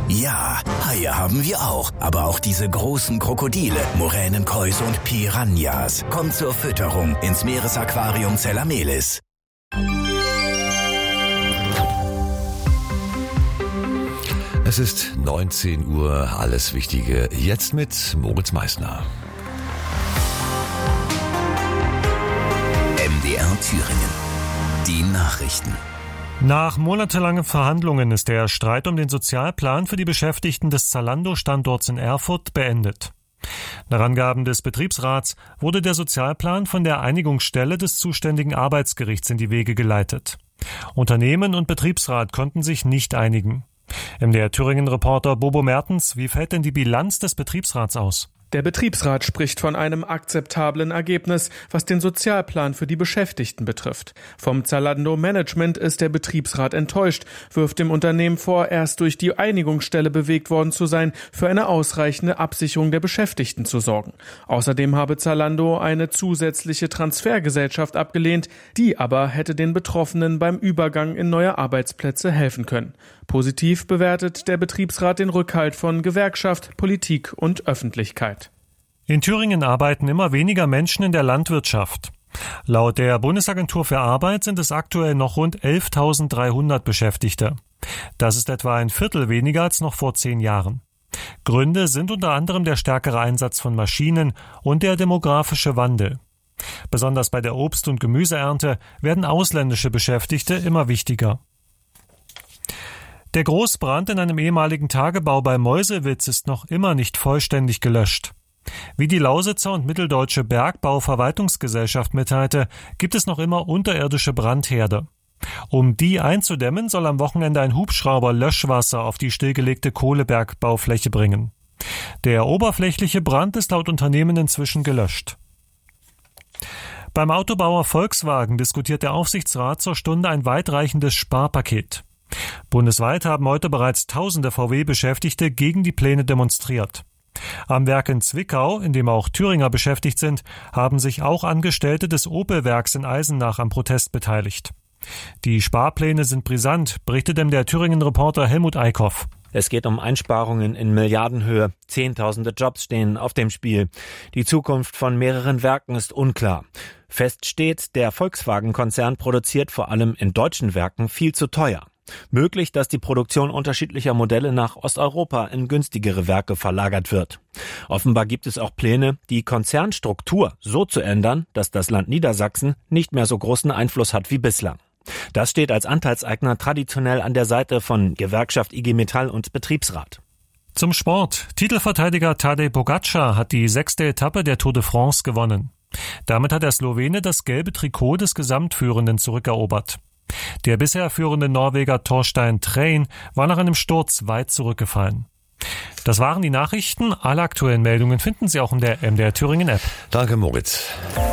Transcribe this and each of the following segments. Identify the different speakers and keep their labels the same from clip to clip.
Speaker 1: Ja, Haie haben wir auch. Aber auch diese großen Krokodile, Moränenkois und Piranhas. Kommt zur Fütterung ins Meeresaquarium Zellamelis.
Speaker 2: Es ist 19 Uhr, alles Wichtige jetzt mit Moritz Meissner.
Speaker 1: MDR Thüringen. Die Nachrichten.
Speaker 3: Nach monatelangen Verhandlungen ist der Streit um den Sozialplan für die Beschäftigten des Zalando-Standorts in Erfurt beendet. Nach Angaben des Betriebsrats wurde der Sozialplan von der Einigungsstelle des zuständigen Arbeitsgerichts in die Wege geleitet. Unternehmen und Betriebsrat konnten sich nicht einigen. MDR Thüringen-Reporter Bobo Mertens, wie fällt denn die Bilanz des Betriebsrats aus?
Speaker 4: Der Betriebsrat spricht von einem akzeptablen Ergebnis, was den Sozialplan für die Beschäftigten betrifft. Vom Zalando-Management ist der Betriebsrat enttäuscht, wirft dem Unternehmen vor, erst durch die Einigungsstelle bewegt worden zu sein, für eine ausreichende Absicherung der Beschäftigten zu sorgen. Außerdem habe Zalando eine zusätzliche Transfergesellschaft abgelehnt, die aber hätte den Betroffenen beim Übergang in neue Arbeitsplätze helfen können. Positiv bewertet der Betriebsrat den Rückhalt von Gewerkschaft, Politik und Öffentlichkeit.
Speaker 3: In Thüringen arbeiten immer weniger Menschen in der Landwirtschaft. Laut der Bundesagentur für Arbeit sind es aktuell noch rund 11.300 Beschäftigte. Das ist etwa ein Viertel weniger als noch vor 10 Jahren. Gründe sind unter anderem der stärkere Einsatz von Maschinen und der demografische Wandel. Besonders bei der Obst- und Gemüseernte werden ausländische Beschäftigte immer wichtiger. Der Großbrand in einem ehemaligen Tagebau bei Meuselwitz ist noch immer nicht vollständig gelöscht. Wie die Lausitzer und Mitteldeutsche Bergbauverwaltungsgesellschaft mitteilte, gibt es noch immer unterirdische Brandherde. Um die einzudämmen, soll am Wochenende ein Hubschrauber Löschwasser auf die stillgelegte Kohlebergbaufläche bringen. Der oberflächliche Brand ist laut Unternehmen inzwischen gelöscht. Beim Autobauer Volkswagen diskutiert der Aufsichtsrat zur Stunde ein weitreichendes Sparpaket. Bundesweit haben heute bereits tausende VW-Beschäftigte gegen die Pläne demonstriert. Am Werk in Zwickau, in dem auch Thüringer beschäftigt sind, haben sich auch Angestellte des Opel-Werks in Eisenach am Protest beteiligt. Die Sparpläne sind brisant, berichtet der Thüringen-Reporter Helmut Eickhoff.
Speaker 5: Es geht um Einsparungen in Milliardenhöhe. Zehntausende Jobs stehen auf dem Spiel. Die Zukunft von mehreren Werken ist unklar. Fest steht, der Volkswagen-Konzern produziert vor allem in deutschen Werken viel zu teuer. Möglich, dass die Produktion unterschiedlicher Modelle nach Osteuropa in günstigere Werke verlagert wird. Offenbar gibt es auch Pläne, die Konzernstruktur so zu ändern, dass das Land Niedersachsen nicht mehr so großen Einfluss hat wie bislang. Das steht als Anteilseigner traditionell an der Seite von Gewerkschaft IG Metall und Betriebsrat.
Speaker 3: Zum Sport. Titelverteidiger Tadej Pogačar hat die 6. Etappe der Tour de France gewonnen. Damit hat der Slowene das gelbe Trikot des Gesamtführenden zurückerobert. Der bisher führende Norweger Thorstein Trein war nach einem Sturz weit zurückgefallen. Das waren die Nachrichten. Alle aktuellen Meldungen finden Sie auch in der MDR Thüringen App.
Speaker 2: Danke, Moritz.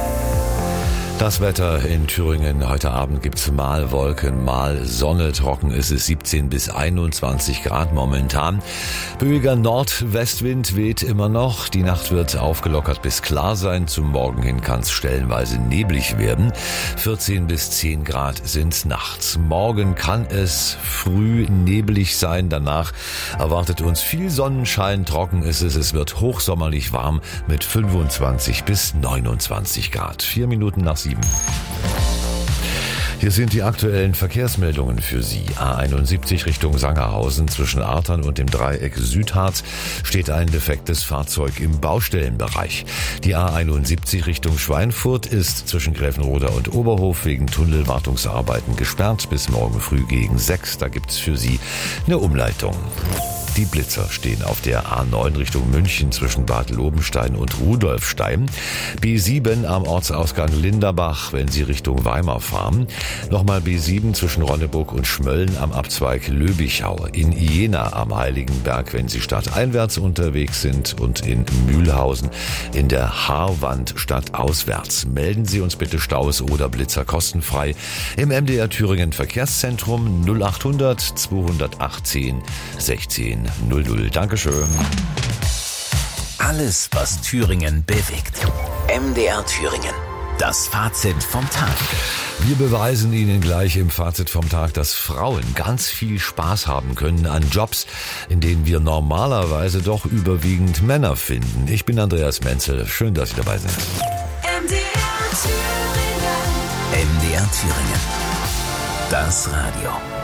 Speaker 2: Das Wetter in Thüringen. Heute Abend gibt's mal Wolken, mal Sonne. Trocken ist es 17 bis 21 Grad momentan. Böiger Nordwestwind weht immer noch. Die Nacht wird aufgelockert bis klar sein. Zum Morgen hin kann's stellenweise neblig werden. 14 bis 10 Grad sind nachts. Morgen kann es früh neblig sein. Danach erwartet uns viel Sonnenschein. Trocken ist es. Es wird hochsommerlich warm mit 25 bis 29 Grad. 4 Minuten nach 7. Hier sind die aktuellen Verkehrsmeldungen für Sie. A71 Richtung Sangerhausen zwischen Artern und dem Dreieck Südharz steht ein defektes Fahrzeug im Baustellenbereich. Die A71 Richtung Schweinfurt ist zwischen Gräfenroda und Oberhof wegen Tunnelwartungsarbeiten gesperrt bis morgen früh gegen 6. Da gibt's für Sie eine Umleitung. Die Blitzer stehen auf der A9 Richtung München zwischen Bad Lobenstein und Rudolfstein. B7 am Ortsausgang Linderbach, wenn Sie Richtung Weimar fahren. Nochmal B7 zwischen Ronneburg und Schmölln am Abzweig Löbichau. In Jena am Heiligenberg, wenn Sie stadteinwärts unterwegs sind. Und in Mühlhausen in der Haarwand stadtauswärts. Melden Sie uns bitte Staus oder Blitzer kostenfrei im MDR Thüringen Verkehrszentrum 0800 218 16 00. Dankeschön.
Speaker 1: Alles, was Thüringen bewegt. MDR Thüringen. Das Fazit vom Tag.
Speaker 2: Wir beweisen Ihnen gleich im Fazit vom Tag, dass Frauen ganz viel Spaß haben können an Jobs, in denen wir normalerweise doch überwiegend Männer finden. Ich bin Andreas Menzel. Schön, dass Sie dabei sind.
Speaker 1: MDR Thüringen. Das Radio.